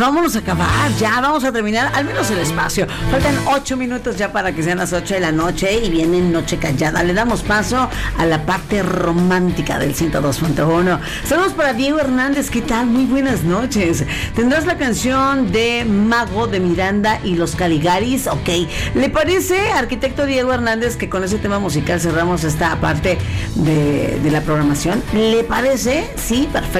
vámonos a acabar, ya vamos a terminar, al menos el espacio. Faltan 8 minutos ya para que sean las 8 de la noche y viene Noche Callada. Le damos paso a la parte romántica del 102.1. Saludos para Diego Hernández, ¿qué tal? Muy buenas noches. Tendrás la canción de Mago de Miranda y los Caligaris, ok. ¿Le parece, arquitecto Diego Hernández, que con ese tema musical cerramos esta parte de la programación? ¿Le parece? Sí, perfecto.